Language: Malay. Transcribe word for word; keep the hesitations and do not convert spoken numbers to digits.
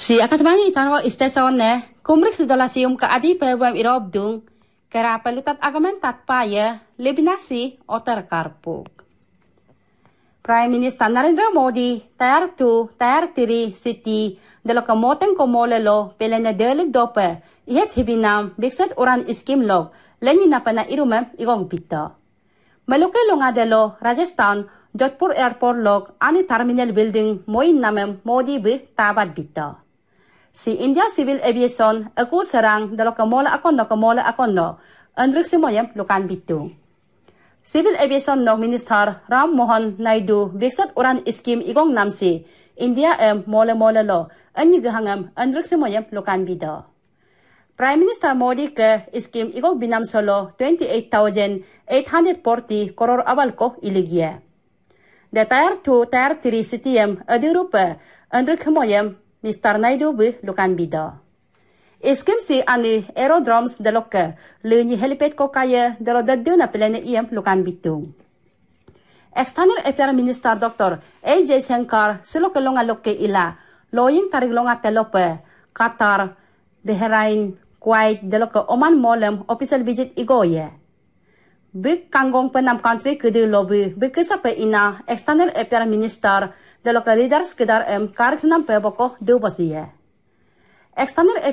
Si akasmani taro istason ne, kumrik sedala sium ka adi pewam irob dung, kera pelutat agamen tatpaya, lebinasi otar karpuk. Prime Minister Narendra Modi, tayar tu, tayar tiri, siti, dalo kamoten komolelo, pelena delik dope, ihet hibinam, biksat uran iskim log, lenyi napana irumem igong pita. Maluke longa delo, Rajasthan, Jodhpur Airport log, ani terminal building, moin namem, Modi bi tabat bita. Si India Civil Aviation, aku serang dalo kamola akondo kamola akondo, andrik simoyem lukan bitu. Civil Aviation no Minister Ram Mohan Naidu biksat uran iskim igong namsi India em mole mole lo anyi gahangam andrik simoyem lukan bida. Prime Minister Modi ke iskim igong binam solo twenty-eight thousand eight hundred forty crore awal ko iligia. The tier two tier three citiem adirupa andrik simoyem Mister Naidu bi lukan bida. Iskim si ani aerodromes daloka lunyi helipad ko kaya dalo dadyo na pilane iyam lukan bitung. External Affairs Minister Doctor A J Shankar silok longa loke ila loying tarig longa telope Qatar, Bahrain, Kuwait daloka Oman molem official visit igoye. Big kangong penam country kudu lobby big kesape ina External Affairs Minister daloka leaders kedar em karik senam peboko du basiye. External